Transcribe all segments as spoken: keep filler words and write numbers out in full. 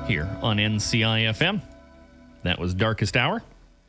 here on N C I F M. That was Darkest Hour.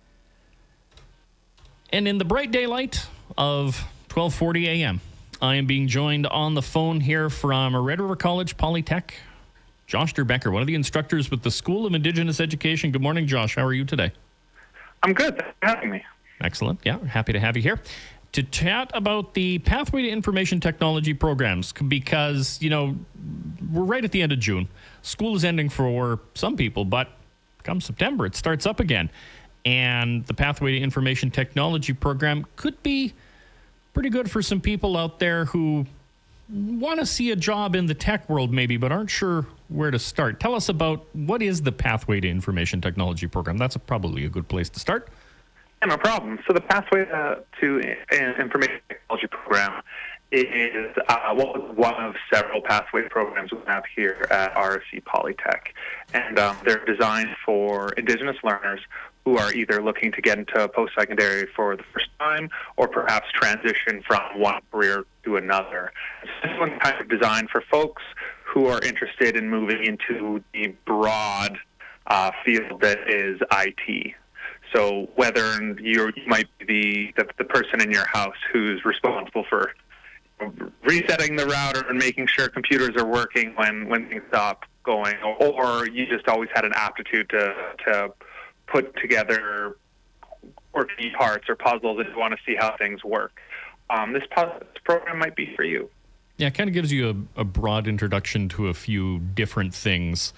And in the bright daylight of twelve forty a.m., I am being joined on the phone here from Red River College Polytech, Josh Becker, one of the instructors with the School of Indigenous Education. Good morning, Josh. How are you today? I'm good. Thanks for having me. Excellent. Yeah, happy to have you here to chat about the Pathway to Information Technology programs, because, you know, we're right at the end of June. School is ending for some people, but come September, it starts up again. And the Pathway to Information Technology program could be pretty good for some people out there who want to see a job in the tech world maybe, but aren't sure where to start. Tell us about what is the Pathway to Information Technology program. That's a, probably a good place to start. Yeah, no problem. So the Pathway uh, to Information Technology program is uh, well, one of several pathway programs we have here at R S C Polytech. And um, they're designed for Indigenous learners who are either looking to get into post-secondary for the first time or perhaps transition from one career to another. This one's kind of designed for folks who are interested in moving into the broad uh, field that is I T. So whether you're, you might be the, the, the person in your house who's responsible for resetting the router and making sure computers are working when, when things stop going, or, or you just always had an aptitude to, to put together quirky parts or puzzles and you want to see how things work. Um, this, this program might be for you. Yeah, it kind of gives you a, a broad introduction to a few different things.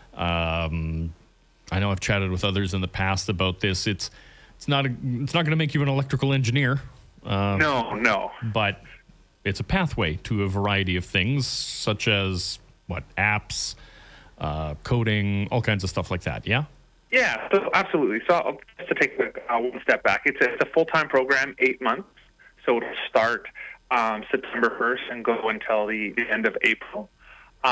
Um, I know I've chatted with others in the past about this. It's it's not a, it's not going to make you an electrical engineer. Uh, no, no. But it's a pathway to a variety of things, such as what apps, uh, coding, all kinds of stuff like that. Yeah. Yeah, so absolutely. So just to take a, uh, one step back, it's a, it's a full-time program, eight months. So it'll start um, September first and go until the, the end of April.